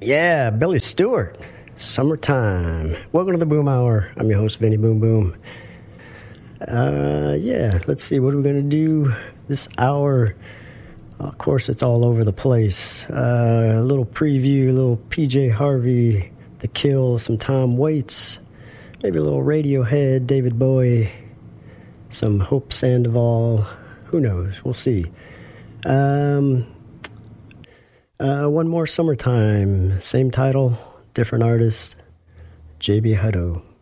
Yeah, Billy Stewart, Summertime. Welcome to the Boom Hour. I'm your host, Vinny Boom Boom. Let's see, what are we going to do this hour? Of course, it's all over the place. A little preview, a little PJ Harvey, The Kill, some Tom Waits, maybe a little Radiohead, David Bowie, some Hope Sandoval. Who knows? We'll see. One more Summertime, same title, different artist, JB Hutto.